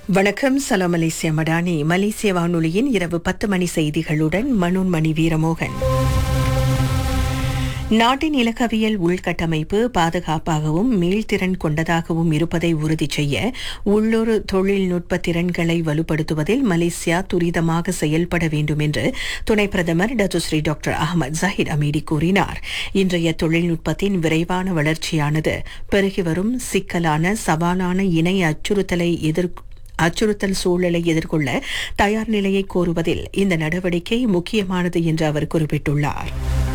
வணக்கம். சலாம் மலேசியா மடானி. மலேசிய வானொலியின் இரவு 10 மணி செய்திகளுடன் மனோன்மணி வீரமோகன். நாட்டின் இலக்கவியல் உள்கட்டமைப்பு பாதுகாப்பாகவும் மீள்திறன் கொண்டதாகவும் இருப்பதை உறுதி செய்ய உள்ளூர் தொழில்நுட்ப திறன்களை வலுப்படுத்துவதில் மலேசியா துரிதமாக செயல்பட வேண்டும் என்று துணை பிரதமர் Datuk Seri doctor Ahmad Zakir Hamidi கூறினார். இன்றைய தொழில்நுட்பத்தின் விரைவான வளர்ச்சியானது பெருகி வரும் சிக்கலான சவாலான இணைய அச்சுறுத்தல் சூழலை எதிர்கொள்ள தயார் நிலையை கோருவதில் இந்த நடவடிக்கை முக்கியமானது என்று அவர் குறிப்பிட்டுள்ளார்.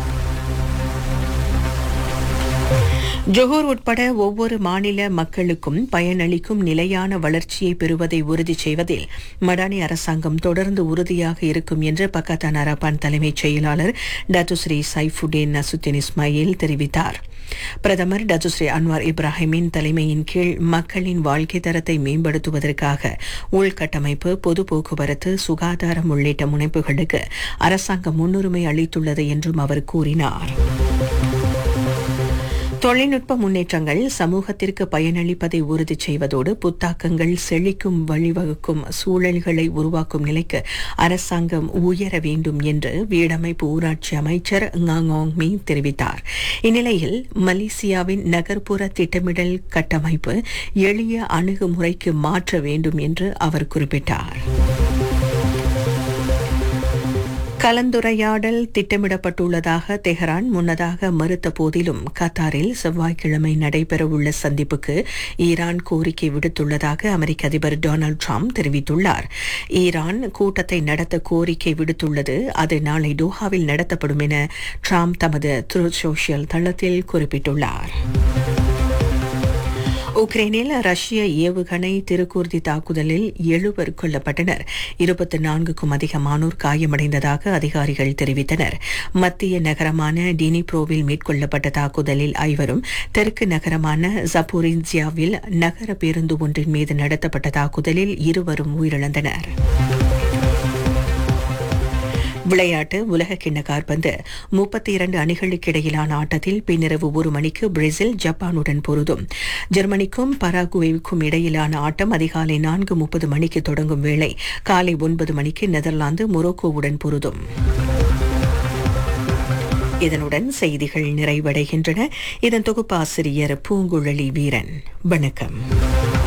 ஜொஹூர் உட்பட ஒவ்வொரு மாநில மக்களுக்கும் பயனளிக்கும் நிலையான வளர்ச்சியை பெறுவதை உறுதி செய்வதில் மடானி அரசாங்கம் தொடர்ந்து உறுதியாக இருக்கும் என்று பக்கத்தான் அரபான் தலைமைச் செயலாளர் டத்துஸ்ரீ சைஃபுடீன் நசுத்தின் இஸ்மாயில் தெரிவித்தார். பிரதமர் டத்துஸ்ரீ அன்வார் இப்ராஹிமின் தலைமையின் கீழ் மக்களின் வாழ்க்கை தரத்தை மேம்படுத்துவதற்காக உள்கட்டமைப்பு, பொது போக்குவரத்து, சுகாதாரம் உள்ளிட்ட முனைப்புகளுக்கு அரசாங்கம் முன்னுரிமை அளித்துள்ளது என்றும் அவர் கூறினார். தொழில்நுட்ப முன்னேற்றங்கள் சமூகத்திற்கு பயனளிப்பதை உறுதி செய்வதோடு புத்தாக்கங்கள் செழிக்கும் வழிவகுக்கும் சூழல்களை உருவாக்கும் நிலைக்கு அரசாங்கம் உயர வேண்டும் என்று வீடமைப்பு ஊராட்சி அமைச்சர் ngaong மீ தெரிவித்தார். இந்நிலையில் மலேசியாவின் நகர்ப்புற திட்டமிடல் கட்டமைப்பு எளிய அணுகுமுறைக்கு மாற்ற வேண்டும் என்று அவர் குறிப்பிட்டார். கலந்துரையாடல் திட்டமிடப்பட்டுள்ளதாக தெஹ்ரான் முன்னதாக மறுத்த போதிலும் கத்தாரில் செவ்வாய்க்கிழமை நடைபெறவுள்ள சந்திப்புக்கு ஈரான் கோரிக்கை விடுத்துள்ளதாக அமெரிக்க அதிபர் டொனால்டு டிரம்ப் தெரிவித்துள்ளார். ஈரான் கூட்டத்தை நடத்த கோரிக்கை விடுத்துள்ளது. அது நாளை டோஹாவில் நடத்தப்படும் என டிரம்ப் தமது ட்ரூத் சோஷியல் தளத்தில் குறிப்பிட்டுள்ளார். உக்ரைனில் ரஷ்ய ஏவுகணை திருக்கூர்தி தாக்குதலில் 7 கொல்லப்பட்டனர். 24க்கும் அதிகமானோர் காயமடைந்ததாக அதிகாரிகள் தெரிவித்தனர். மத்திய நகரமான டினிப்ரோவில் மேற்கொள்ளப்பட்ட தாக்குதலில் 5 தெற்கு நகரமான ஜப்போரின்சியாவில் நகர பேருந்து ஒன்றின் மீது நடத்தப்பட்ட தாக்குதலில் 2 உயிரிழந்தனர். விளையாட்டு. உலகக்கிண்ண காற்பந்து 32 அணிகளுக்கு இடையிலான ஆட்டத்தில் பின்னிரவு 1 மணிக்கு பிரேசில் ஜப்பானுடன் பொருதும். ஜெர்மனிக்கும் பராகுவேவுக்கும் இடையிலான ஆட்டம் அதிகாலை 4:30 மணிக்கு தொடங்கும் வேளை காலை 9 மணிக்கு நெதர்லாந்து மொரோக்கோவுடன் பொருதும். இதனுடன் செய்திகள் நிறைவடைகின்றன. இதன் தொகுப்பாசிரியர் பூங்குழலி வீரன். வணக்கம்.